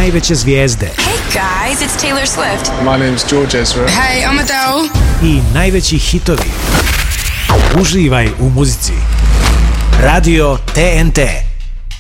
najveće zvijezde. Hey guys, it's Taylor Swift. My name is George Ezra. Hey, I'm Adele. I najveći hitovi. Uživaj u muzici. Radio TNT.